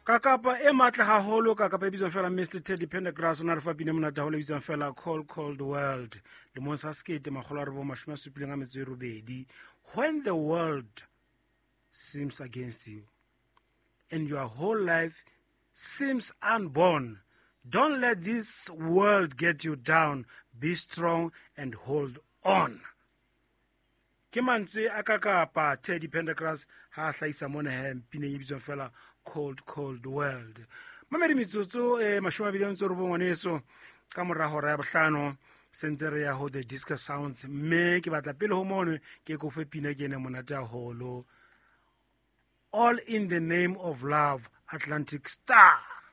Kakapa e matla haholo kakapa e bitswang fela Mr. Teddy Pendergrass o na re fa pina monate haholo e bitswang fela Cold Cold World lemong sa 1978. When the world seems against you and your whole life seems unborn, don't let this world get you down. Be strong and hold on. Ke mantswe a kakapa Teddy Pendergrass ha hlaisa mona he pineng e bitswang fela Cold Cold World. Mamedi mitsotso 29 ngwaneso ka mora hora ya bohlano sentse re ya ho the disco sounds mme ke batla pele ho mono ke go fe pina ke ne monate haholo. All in the name of love, Atlantic Star.